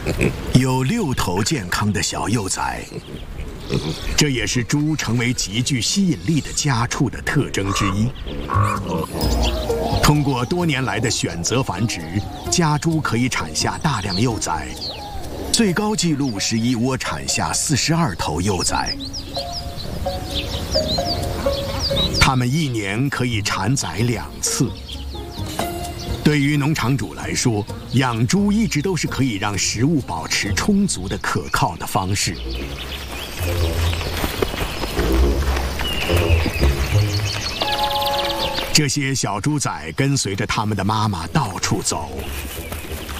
有6头健康的小幼崽，这也是猪成为极具吸引力的家畜的特征之一。通过多年来的选择繁殖，家猪可以产下大量幼崽，最高纪录是一窝产下42头幼崽。它们1年可以产崽2次。对于农场主来说，养猪一直都是可以让食物保持充足的可靠的方式。这些小猪崽跟随着它们的妈妈到处走，